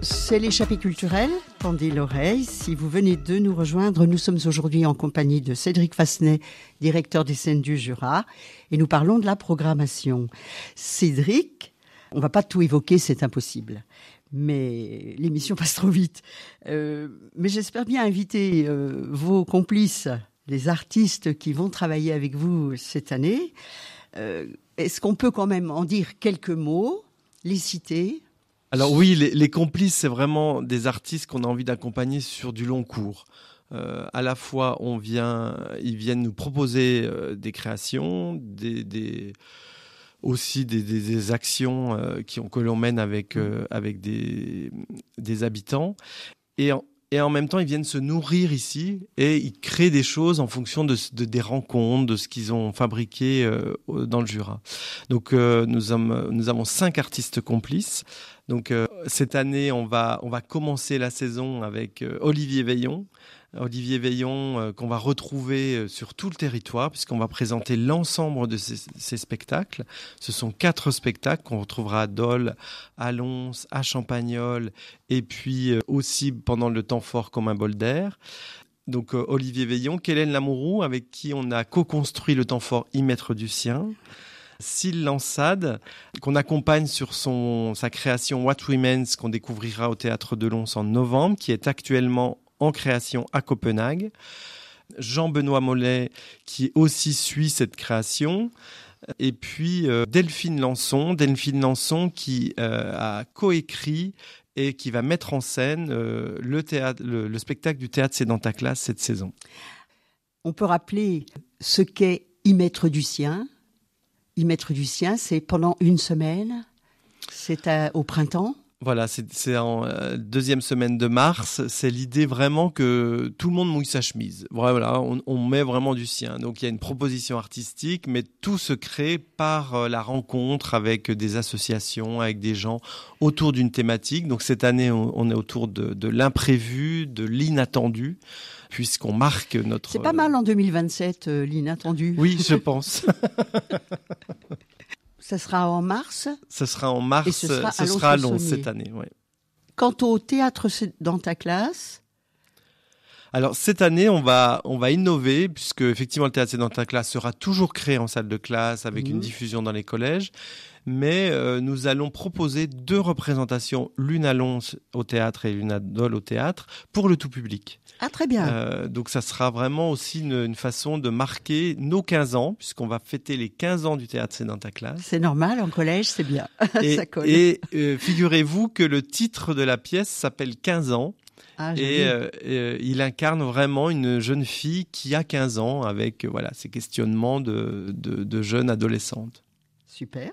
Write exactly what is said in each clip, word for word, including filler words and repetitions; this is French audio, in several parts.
C'est l'échappée culturelle, tendez l'oreille. Si vous venez de nous rejoindre, nous sommes aujourd'hui en compagnie de Cédric Fassenet, directeur des Scènes du Jura, et nous parlons de la programmation. Cédric, on ne va pas tout évoquer, c'est impossible. Mais l'émission passe trop vite. Euh, mais j'espère bien inviter euh, vos complices, les artistes qui vont travailler avec vous cette année. Euh, est-ce qu'on peut quand même en dire quelques mots, les citer ? Alors oui, les, les complices, c'est vraiment des artistes qu'on a envie d'accompagner sur du long cours. Euh, à la fois, on vient, ils viennent nous proposer euh, des créations, des, des, aussi des, des, des actions euh, qui ont, que l'on mène avec, euh, avec des, des habitants. Et en, Et en même temps, ils viennent se nourrir ici et ils créent des choses en fonction de, de des rencontres, de ce qu'ils ont fabriqué euh, dans le Jura. Donc, euh, nous, avons, nous avons cinq artistes complices. Donc, euh, cette année, on va, on va commencer la saison avec euh, Olivier Veillon. Olivier Veillon, euh, qu'on va retrouver euh, sur tout le territoire, puisqu'on va présenter l'ensemble de ces, ces spectacles. Ce sont quatre spectacles qu'on retrouvera à Dole, à Lons, à Champagnole, et puis euh, aussi pendant le temps fort comme un bol d'air. Donc euh, Olivier Veillon, Kélène Lamourou, avec qui on a co-construit le temps fort Y mettre du sien. Syl Lansade, qu'on accompagne sur son, sa création What Remains, qu'on découvrira au Théâtre de Lons en novembre, qui est actuellement en création à Copenhague. Jean-Benoît Mollet, qui aussi suit cette création. Et puis euh, Delphine Lançon, Delphine Lançon qui euh, a coécrit et qui va mettre en scène euh, le, théâtre, le, le spectacle du Théâtre C'est dans ta classe cette saison. On peut rappeler ce qu'est Y mettre du sien. Y mettre du sien, c'est pendant une semaine, c'est à, au printemps. Voilà, c'est, c'est en euh, deuxième semaine de mars. C'est l'idée vraiment que tout le monde mouille sa chemise. Voilà, on, on met vraiment du sien. Donc il y a une proposition artistique, mais tout se crée par euh, la rencontre avec des associations, avec des gens autour d'une thématique. Donc cette année, on, on est autour de, de l'imprévu, de l'inattendu, puisqu'on marque notre... C'est pas mal en deux mille vingt-sept, euh, l'inattendu. Oui, je pense. Ça sera en mars. Ce sera en mars, et ce sera ce à, sera à Lons cette année. Ouais. Quant au Théâtre dans ta classe, alors cette année, on va on va innover puisque effectivement le Théâtre C'est dans ta classe sera toujours créé en salle de classe avec mmh. une diffusion dans les collèges, mais euh, nous allons proposer deux représentations, l'une à Lons au théâtre et l'une à Dole au théâtre, pour le tout public. Ah, très bien. Euh, donc ça sera vraiment aussi une, une façon de marquer nos quinze ans, puisqu'on va fêter les quinze ans du Théâtre C'est dans ta classe. C'est normal, en collège, c'est bien. Et, ça colle. Et euh, figurez-vous que le titre de la pièce s'appelle quinze ans. Ah, et euh, euh, il incarne vraiment une jeune fille qui a quinze ans, avec euh, voilà, ces questionnements de, de, de jeune adolescente. Super.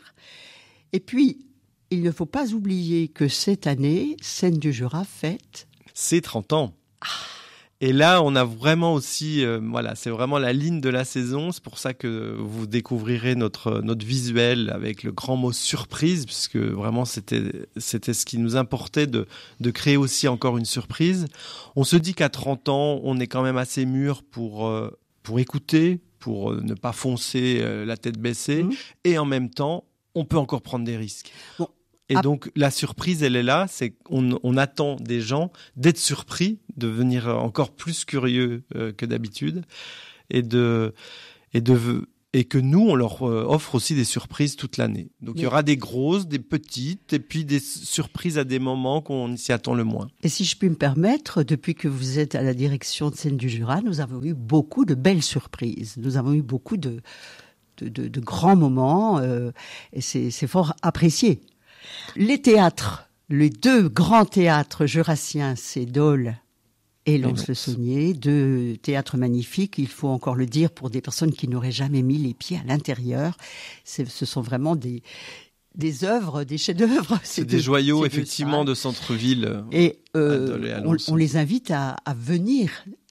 Et puis, il ne faut pas oublier que cette année, Scènes du Jura fête ses trente ans. Ah. Et là, on a vraiment aussi, euh, voilà, c'est vraiment la ligne de la saison. C'est pour ça que vous découvrirez notre notre visuel avec le grand mot surprise, puisque vraiment c'était c'était ce qui nous importait de de créer aussi encore une surprise. On se dit qu'à trente ans, on est quand même assez mûr pour euh, pour écouter, pour euh, ne pas foncer euh, la tête baissée, mmh. et en même temps, on peut encore prendre des risques. Bon. Et donc, la surprise, elle est là, c'est qu'on on attend des gens d'être surpris, de venir encore plus curieux euh, que d'habitude, et, de, et, de, et que nous, on leur offre aussi des surprises toute l'année. Donc, Mais... il y aura des grosses, des petites, et puis des surprises à des moments qu'on s'y attend le moins. Et si je puis me permettre, depuis que vous êtes à la direction de Scènes du Jura, nous avons eu beaucoup de belles surprises. Nous avons eu beaucoup de, de, de, de grands moments, euh, et c'est, c'est fort apprécié. Les théâtres, les deux grands théâtres jurassiens, c'est Dole et Lons-le-Saunier, deux théâtres magnifiques, il faut encore le dire pour des personnes qui n'auraient jamais mis les pieds à l'intérieur. C'est, ce sont vraiment des, des œuvres, des chefs-d'œuvre. C'est, c'est des deux, joyaux, effectivement, de centre-ville. Et, euh, et on, on les invite à, à venir,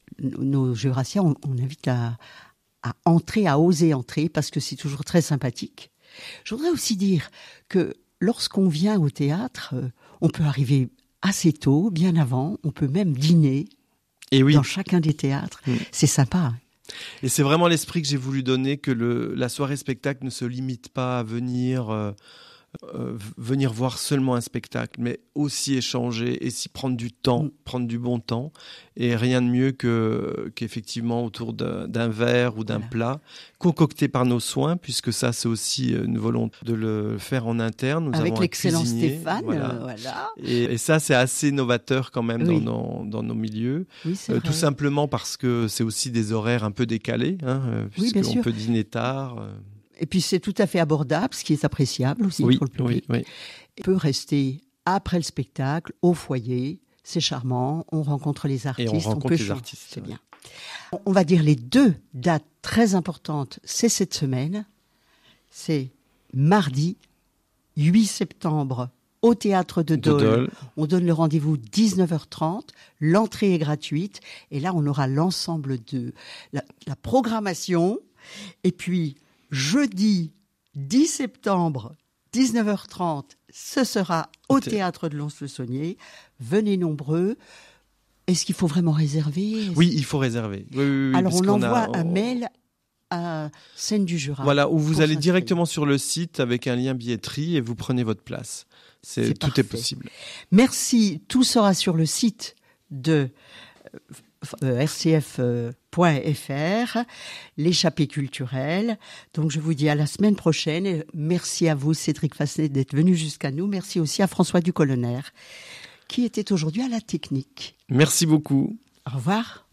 nos jurassiens, on, on invite à, à entrer, à oser entrer, parce que c'est toujours très sympathique. Je voudrais aussi dire que lorsqu'on vient au théâtre, euh, on peut arriver assez tôt, bien avant, on peut même dîner Et oui. dans chacun des théâtres. Mmh. C'est sympa. Et c'est vraiment l'esprit que j'ai voulu donner, que le, la soirée spectacle ne se limite pas à venir euh, euh, venir voir seulement un spectacle, mais aussi échanger et s'y prendre du temps, mmh. prendre du bon temps. Et rien de mieux que, qu'effectivement autour d'un, d'un verre ou d'un voilà. plat, concocté par nos soins, puisque ça, c'est aussi une volonté de le faire en interne. Nous Avec avons l'excellent un cuisinier, Stéphane. Voilà. Euh, voilà. Et, et ça, c'est assez novateur quand même oui. dans, nos, dans nos milieux. Oui, c'est euh, vrai. Tout simplement parce que c'est aussi des horaires un peu décalés, hein, puisqu'on oui, peut dîner tard. Euh... Et puis c'est tout à fait abordable, ce qui est appréciable aussi oui, pour le public. Oui, oui. On peut rester après le spectacle, au foyer. C'est charmant, on rencontre les artistes. Et on rencontre on peut les changer. artistes. C'est ouais. bien. On va dire les deux dates très importantes, c'est cette semaine. C'est mardi huit septembre au Théâtre de Dole. de Dole. On donne le rendez-vous dix-neuf heures trente. L'entrée est gratuite. Et là, on aura l'ensemble de la, la programmation. Et puis, jeudi dix septembre, dix-neuf heures trente, ce sera au Thé- Théâtre de Lons-le-Saunier. Venez nombreux. Est-ce qu'il faut vraiment réserver ? Est-ce... Oui, il faut réserver. Oui, oui, oui, Alors, on envoie a... un mail à Scène du Jura. Voilà, où vous allez s'inscrire. directement sur le site avec un lien billetterie et vous prenez votre place. C'est, C'est tout parfait. est possible. Merci. Tout sera sur le site de euh, r c f point f r, l'échappée culturelle. Donc, je vous dis à la semaine prochaine. Et merci à vous, Cédric Fassenet, d'être venu jusqu'à nous. Merci aussi à François Ducolonner, qui était aujourd'hui à la technique. Merci beaucoup. Au revoir.